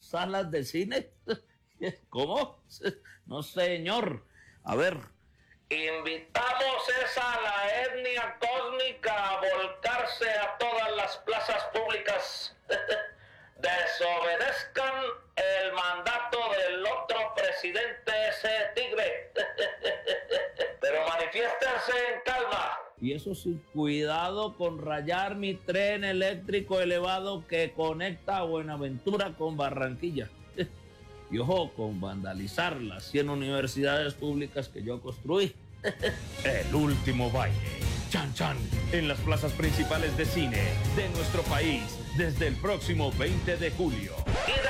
salas de cine. ¿Cómo? No, señor. A ver. Invitamos a la etnia cósmica a volcarse a todas las plazas públicas. Desobedezcan el mandato del otro presidente, ese tigre. Pero manifiéstense en calma. Y eso sí, cuidado con rayar mi tren eléctrico elevado que conecta a Buenaventura con Barranquilla. Y ojo con vandalizar las 100 universidades públicas que yo construí. El último baile. Chan Chan en las plazas principales de cine de nuestro país desde el próximo 20 de julio. Y